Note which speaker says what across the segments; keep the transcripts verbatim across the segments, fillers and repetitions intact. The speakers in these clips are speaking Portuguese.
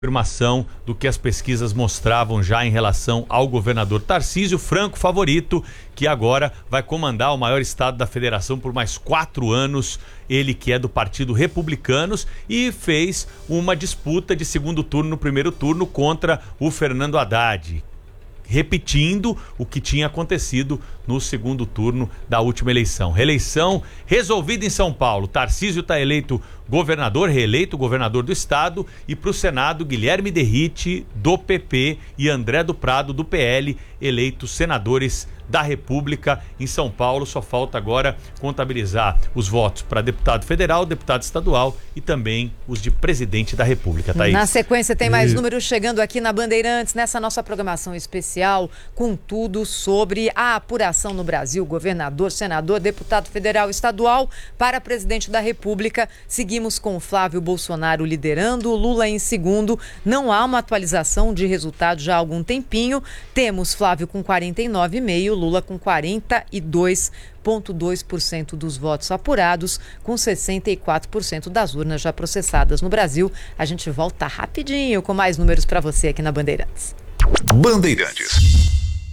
Speaker 1: Confirmação do que as pesquisas mostravam já em relação ao governador Tarcísio, franco favorito, que agora vai comandar o maior estado da federação por mais quatro anos, ele que é do Partido Republicanos e fez uma disputa de segundo turno no primeiro turno contra o Fernando Haddad, repetindo o que tinha acontecido no segundo turno da última eleição. Reeleição resolvida em São Paulo. Tarcísio está eleito governador, reeleito governador do estado, e para o Senado, Guilherme Derrite, do P P, e André do Prado, do P L, eleitos senadores da República. Em São Paulo só falta agora contabilizar os votos para deputado federal, deputado estadual e também os de presidente da República. Thaís.
Speaker 2: Na sequência tem mais e... números chegando aqui na Bandeirantes, nessa nossa programação especial, com tudo sobre a apuração no Brasil, governador, senador, deputado federal e estadual para presidente da República. Seguimos com Flávio Bolsonaro liderando, Lula em segundo. Não há uma atualização de resultado já há algum tempinho. Temos Flávio com quarenta e nove vírgula cinco por cento, Lula com quarenta e dois vírgula dois por cento dos votos apurados, com sessenta e quatro por cento das urnas já processadas no Brasil. A gente volta rapidinho com mais números para você aqui na Bandeirantes.
Speaker 3: Bandeirantes.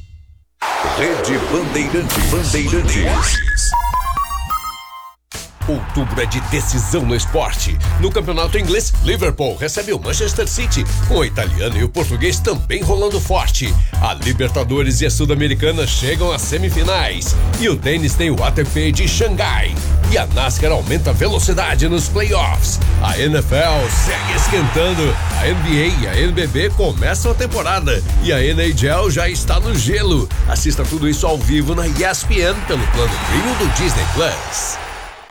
Speaker 3: Rede Bandeirantes. Bandeirantes.
Speaker 4: Outubro é de decisão no esporte. No campeonato inglês, Liverpool recebe o Manchester City, com o italiano e o português também rolando forte. A Libertadores e a Sul-Americana chegam às semifinais. E o tênis tem o A T P de Xangai. E a NASCAR aumenta a velocidade nos playoffs. A N F L segue esquentando. A N B A e a N B B começam a temporada. E a N H L já está no gelo. Assista tudo isso ao vivo na E S P N pelo plano Premium do Disney Plus.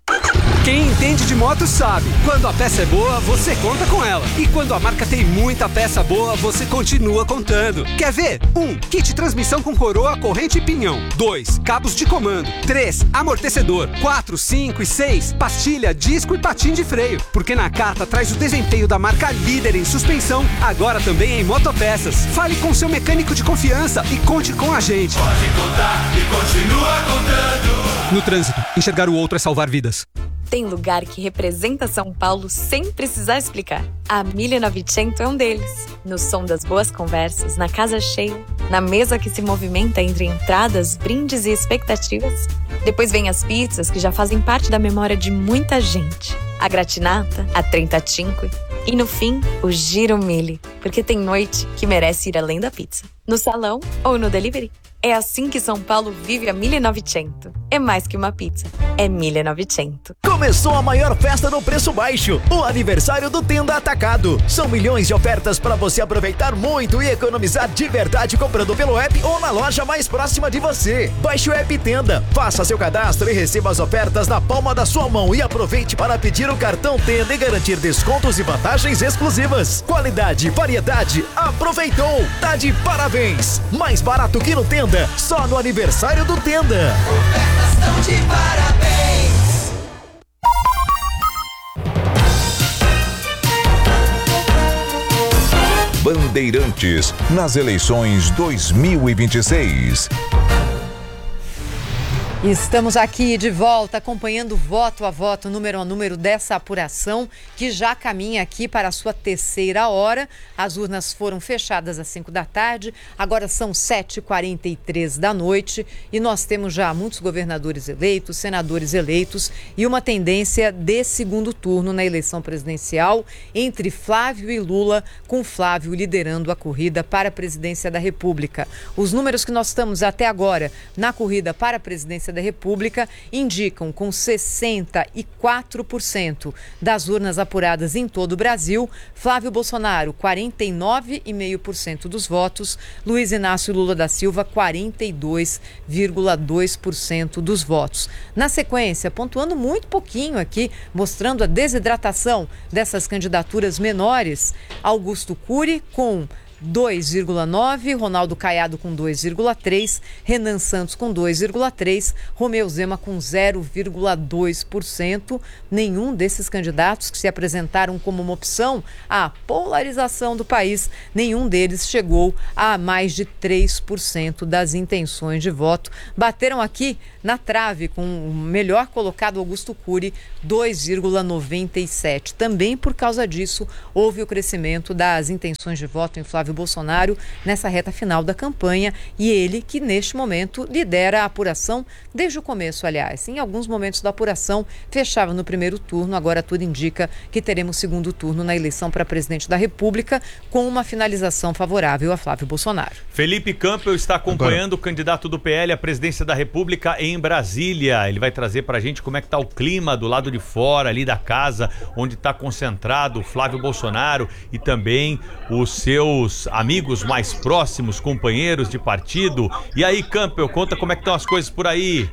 Speaker 5: Quem entende de moto sabe, quando a peça é boa, você conta com ela. E quando a marca tem muita peça boa, você continua contando. Quer ver? um. Kit transmissão com coroa, corrente e pinhão. dois. Cabos de comando. três. Amortecedor. quatro, cinco e seis. Pastilha, disco e patim de freio. Porque na carta traz o desempenho da marca líder em suspensão, agora também em motopeças. Fale com seu mecânico de confiança e conte com a gente.
Speaker 6: Pode contar e continua contando.
Speaker 5: No trânsito, enxergar o outro é salvar vidas.
Speaker 7: Tem lugar que representa São Paulo sem precisar explicar. A mille novecento é um deles. No som das boas conversas, na casa cheia, na mesa que se movimenta entre entradas, brindes e expectativas. Depois vem as pizzas que já fazem parte da memória de muita gente. A gratinata, a trentacinque e, no fim, o giro mille. Porque tem noite que merece ir além da pizza. No salão ou no delivery. É assim que São Paulo vive a mille novecento. É mais que uma pizza, é mille novecento.
Speaker 8: Começou a maior festa no preço baixo, o aniversário do Tenda Atacado. São milhões de ofertas para você aproveitar muito e economizar de verdade comprando pelo app ou na loja mais próxima de você. Baixe o app Tenda, faça seu cadastro e receba as ofertas na palma da sua mão e aproveite para pedir o cartão Tenda e garantir descontos e vantagens exclusivas. Qualidade, variedade, aproveitou, tá de parabéns. Mais barato que no Tenda. Só no aniversário do Tenda.
Speaker 6: Ofertas estão de parabéns.
Speaker 3: Bandeirantes nas eleições dois mil e vinte e seis.
Speaker 2: Estamos aqui de volta acompanhando voto a voto, número a número dessa apuração que já caminha aqui para a sua terceira hora. As urnas foram fechadas às cinco da tarde, agora são sete e quarenta e três da noite e nós temos já muitos governadores eleitos, senadores eleitos e uma tendência de segundo turno na eleição presidencial entre Flávio e Lula, com Flávio liderando a corrida para a presidência da República. Os números que nós estamos até agora na corrida para a presidência da República indicam com sessenta e quatro por cento das urnas apuradas em todo o Brasil, Flávio Bolsonaro, quarenta e nove vírgula cinco por cento dos votos, Luiz Inácio Lula da Silva, quarenta e dois vírgula dois por cento dos votos. Na sequência, pontuando muito pouquinho aqui, mostrando a desidratação dessas candidaturas menores, Augusto Cury com dois vírgula nove, Ronaldo Caiado com dois vírgula três, Renan Santos com dois vírgula três, Romeu Zema com zero vírgula dois por cento. Nenhum desses candidatos que se apresentaram como uma opção à polarização do país, nenhum deles chegou a mais de três por cento das intenções de voto. Bateram aqui na trave com o melhor colocado Augusto Cury, dois vírgula noventa e sete. Também por causa disso, houve o crescimento das intenções de voto em Flávio Bolsonaro nessa reta final da campanha, e ele que neste momento lidera a apuração desde o começo, aliás. Em alguns momentos da apuração fechava no primeiro turno, agora tudo indica que teremos segundo turno na eleição para presidente da República, com uma finalização favorável a Flávio Bolsonaro.
Speaker 1: Felipe Campbell está acompanhando agora o candidato do P L à presidência da República em Brasília. Ele vai trazer para a gente como é que está o clima do lado de fora ali da casa, onde está concentrado o Flávio Bolsonaro e também os seus amigos mais próximos, companheiros de partido. E aí, Campbell, conta como é que estão as coisas por aí.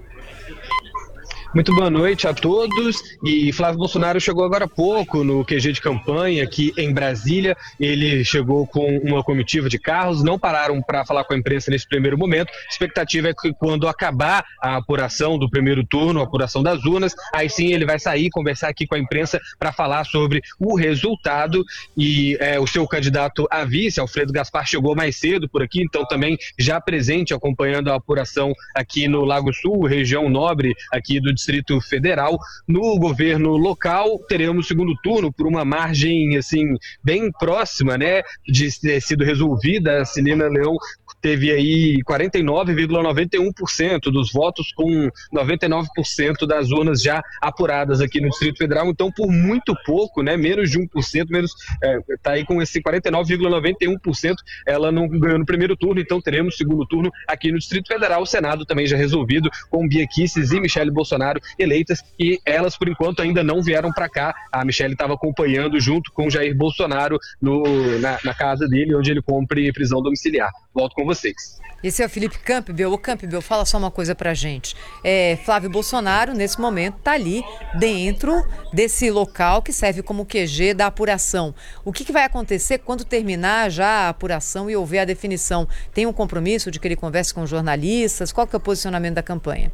Speaker 9: Muito boa noite a todos. E Flávio Bolsonaro chegou agora há pouco no Q G de campanha aqui em Brasília. Ele chegou com uma comitiva de carros, não pararam para falar com a imprensa nesse primeiro momento. A expectativa é que quando acabar a apuração do primeiro turno, a apuração das urnas, aí sim ele vai sair, conversar aqui com a imprensa para falar sobre o resultado. E é, o seu candidato a vice, Alfredo Gaspar, chegou mais cedo por aqui, então também já presente acompanhando a apuração aqui no Lago Sul, região nobre aqui do Distrito Federal. No governo local, teremos segundo turno por uma margem assim bem próxima, né, de ter sido resolvida. A Celina Leão teve aí quarenta e nove vírgula noventa e um por cento dos votos, com noventa e nove por cento das urnas já apuradas aqui no Distrito Federal. Então, por muito pouco, né, menos de um por cento, menos, é, tá aí com esse quarenta e nove vírgula noventa e um por cento, ela não ganhou no primeiro turno, então teremos segundo turno aqui no Distrito Federal. O Senado também já resolvido, com Bia Kicis e Michele Bolsonaro eleitas, e elas, por enquanto, ainda não vieram para cá. A Michele estava acompanhando junto com Jair Bolsonaro no, na, na casa dele, onde ele cumpre prisão domiciliar. Volto com vocês.
Speaker 2: Esse é o Felipe Campbell. Ô Campbell, fala só uma coisa pra gente. É, Flávio Bolsonaro, nesse momento, está ali dentro desse local que serve como Q G da apuração. O que, que vai acontecer quando terminar já a apuração e houver a definição? Tem um compromisso de que ele converse com jornalistas? Qual que é o posicionamento da campanha?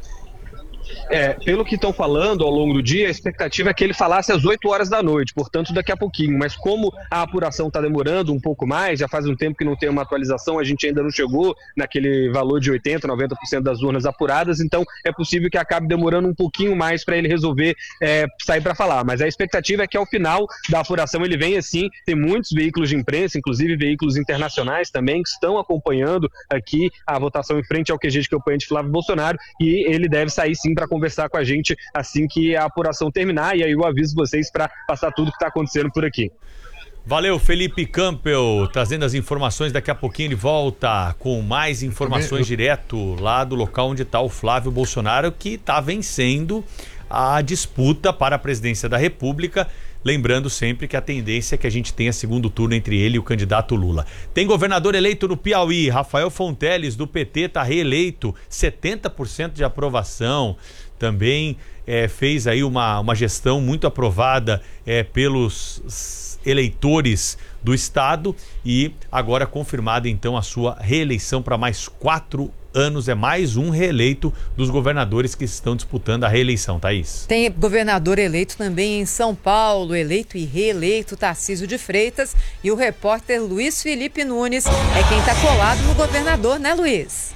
Speaker 9: É, pelo que estão falando ao longo do dia, a expectativa é que ele falasse às oito horas da noite, portanto daqui a pouquinho. Mas como a apuração está demorando um pouco mais, já faz um tempo que não tem uma atualização, a gente ainda não chegou naquele valor de oitenta por cento, noventa por cento das urnas apuradas, então é possível que acabe demorando um pouquinho mais para ele resolver é, sair para falar. Mas a expectativa é que ao final da apuração ele venha sim. Tem muitos veículos de imprensa, inclusive veículos internacionais também, que estão acompanhando aqui a votação em frente ao Q G de campanha de Flávio Bolsonaro, e ele deve sair sim para conversar com a gente assim que a apuração terminar, e aí eu aviso vocês para passar tudo que está acontecendo por aqui.
Speaker 1: Valeu, Felipe Campbell, trazendo as informações. Daqui a pouquinho ele volta com mais informações direto lá do local onde está o Flávio Bolsonaro, que está vencendo a disputa para a presidência da República. Lembrando sempre que a tendência é que a gente tenha segundo turno entre ele e o candidato Lula. Tem governador eleito no Piauí, Rafael Fonteles, do P T, está reeleito, setenta por cento de aprovação. Também é, fez aí uma, uma gestão muito aprovada é, pelos eleitores do estado, e agora confirmada então a sua reeleição para mais quatro anos. É mais um reeleito dos governadores que estão disputando a reeleição, Thaís.
Speaker 2: Tem governador eleito também em São Paulo, eleito e reeleito Tarcísio de Freitas, e o repórter Luiz Felipe Nunes é quem está colado no governador, né, Luiz?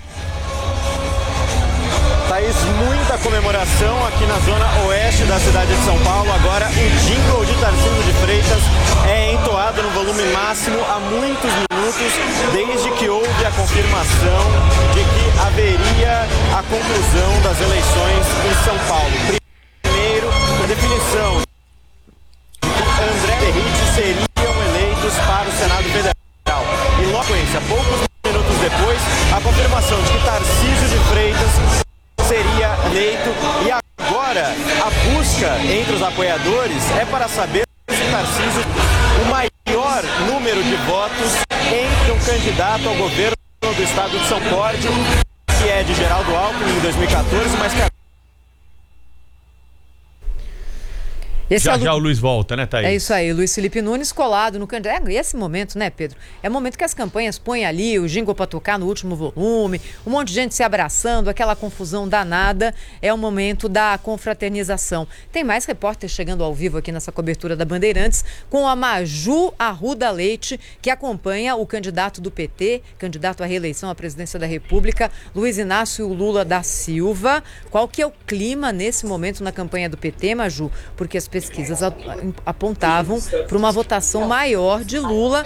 Speaker 10: Thaís, muita comemoração aqui na zona oeste da cidade de São Paulo. Agora o jingle de Tarcísio de Freitas é entoado no volume máximo há muitos minutos, desde que houve a confirmação de que haveria a conclusão das eleições em São Paulo. Primeiro, a definição de que André e Henrique seriam eleitos para o Senado Federal. E logo em sequência, poucos minutos depois, a confirmação de que Tarcísio de Freitas seria eleito. E agora a busca entre os apoiadores é para saber se Tarcísio o maior número de votos entre um candidato ao governo do estado de São Paulo, que é de Geraldo Alckmin em dois mil e quatorze, mas que
Speaker 2: Esse
Speaker 1: já
Speaker 2: é o...
Speaker 1: já o Luiz volta, né, Thaís?
Speaker 2: É isso aí, Luiz Felipe Nunes colado no candidato. É, esse momento, né, Pedro? É o momento que as campanhas põem ali o jingle para tocar no último volume, um monte de gente se abraçando, aquela confusão danada. É o momento da confraternização. Tem mais repórter chegando ao vivo aqui nessa cobertura da Bandeirantes com a Maju Arruda Leite, que acompanha o candidato do P T, candidato à reeleição à presidência da República, Luiz Inácio Lula da Silva. Qual que é o clima nesse momento na campanha do P T, Maju? Porque as pesquisas apontavam para uma votação maior de Lula